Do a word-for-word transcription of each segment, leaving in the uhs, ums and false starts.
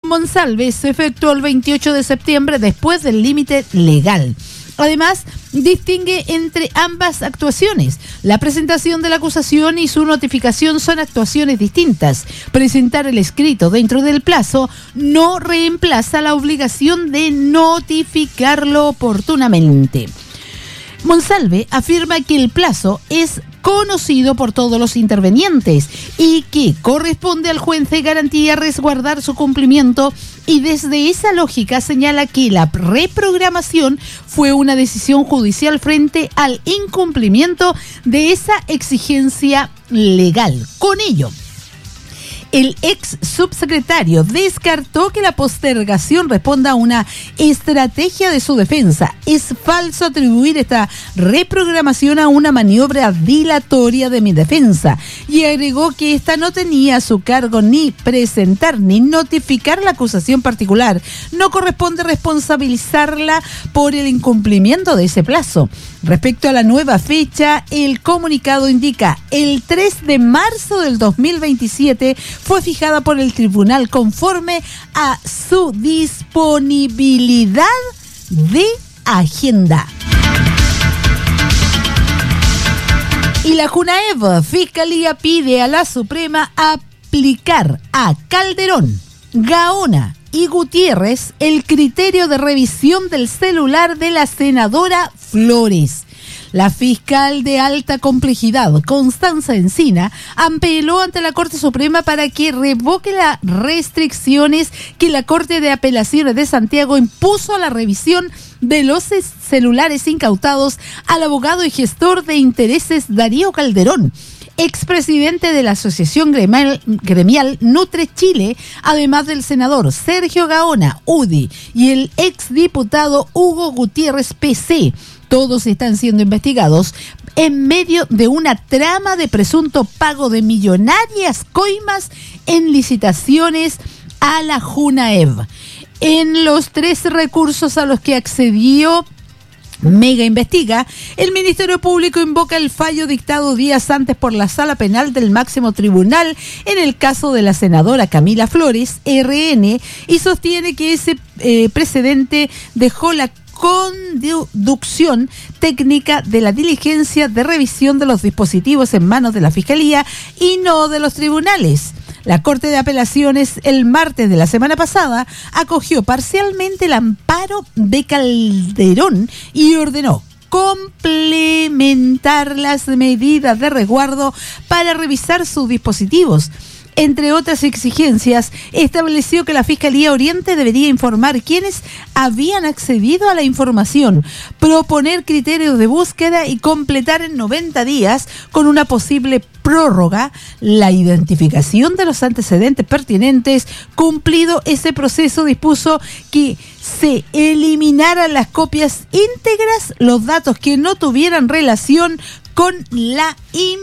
Monsalve se efectuó el veintiocho de septiembre después del límite legal. Además, distingue entre ambas actuaciones. La presentación de la acusación y su notificación son actuaciones distintas. Presentar el escrito dentro del plazo no reemplaza la obligación de notificarlo oportunamente. Monsalve afirma que el plazo es conocido por todos los intervenientes y que corresponde al juez de garantía resguardar su cumplimiento, y desde esa lógica señala que la reprogramación fue una decisión judicial frente al incumplimiento de esa exigencia legal. Con ello, el ex subsecretario descartó que la postergación responda a una estrategia de su defensa. Es falso atribuir esta reprogramación a una maniobra dilatoria de mi defensa, y agregó que ésta no tenía a su cargo ni presentar ni notificar la acusación particular. No corresponde responsabilizarla por el incumplimiento de ese plazo. Respecto a la nueva fecha, el comunicado indica el tres de marzo del dos mil veintisiete fue fijada por el tribunal conforme a su disponibilidad de agenda. Y la Junaev, Fiscalía pide a la Suprema aplicar a Calderón, Gaona y Gutiérrez el criterio de revisión del celular de la senadora Flores. La fiscal de alta complejidad, Constanza Encina, apeló ante la Corte Suprema para que revoque las restricciones que la Corte de Apelaciones de Santiago impuso a la revisión de los celulares incautados al abogado y gestor de intereses Darío Calderón, expresidente de la Asociación Gremial, Gremial Nutre Chile, además del senador Sergio Gaona, U D I, y el exdiputado Hugo Gutiérrez, P C. Todos están siendo investigados en medio de una trama de presunto pago de millonarias coimas en licitaciones a la Junaev. En los tres recursos a los que accedió Mega Investiga, el Ministerio Público invoca el fallo dictado días antes por la Sala Penal del Máximo Tribunal en el caso de la senadora Camila Flores, R N, y sostiene que ese eh, precedente dejó la conducción técnica de la diligencia de revisión de los dispositivos en manos de la Fiscalía y no de los tribunales. La Corte de Apelaciones el martes de la semana pasada acogió parcialmente el amparo de Calderón y ordenó complementar las medidas de resguardo para revisar sus dispositivos. Entre otras exigencias, estableció que la Fiscalía Oriente debería informar quiénes habían accedido a la información, proponer criterios de búsqueda y completar en noventa días, con una posible prórroga, la identificación de los antecedentes pertinentes. Cumplido ese proceso, dispuso que se eliminaran las copias íntegras, los datos que no tuvieran relación con la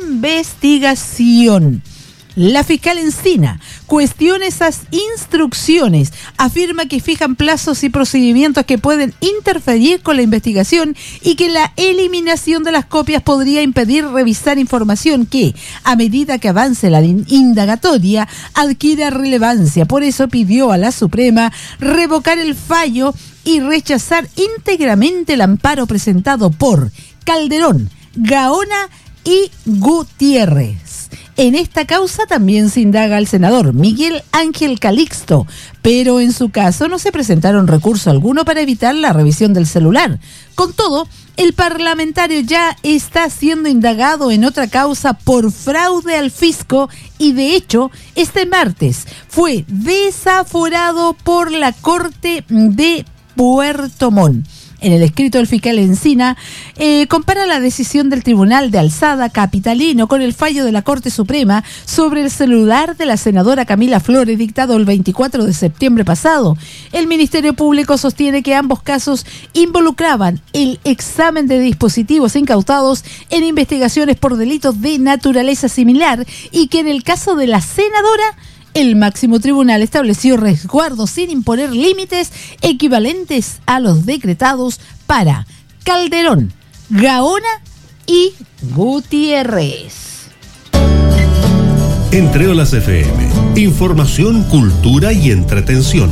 investigación. La fiscal Encina cuestiona esas instrucciones, afirma que fijan plazos y procedimientos que pueden interferir con la investigación y que la eliminación de las copias podría impedir revisar información que, a medida que avance la indagatoria, adquiera relevancia. Por eso pidió a la Suprema revocar el fallo y rechazar íntegramente el amparo presentado por Calderón, Gaona y Gutiérrez. En esta causa también se indaga al senador Miguel Ángel Calixto, pero en su caso no se presentaron recurso alguno para evitar la revisión del celular. Con todo, el parlamentario ya está siendo indagado en otra causa por fraude al fisco y, de hecho, este martes fue desaforado por la Corte de Puerto Montt. En el escrito del fiscal Encina, eh, compara la decisión del Tribunal de Alzada capitalino con el fallo de la Corte Suprema sobre el celular de la senadora Camila Flores, dictado el veinticuatro de septiembre pasado. El Ministerio Público sostiene que ambos casos involucraban el examen de dispositivos incautados en investigaciones por delitos de naturaleza similar y que en el caso de la senadora, el máximo tribunal estableció resguardo sin imponer límites equivalentes a los decretados para Calderón, Gaona y Gutiérrez. Entre Olas F M. Información, cultura y entretención.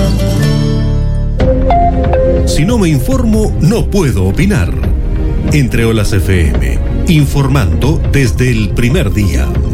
Si no me informo, no puedo opinar. Entre Olas F M. Informando desde el primer día.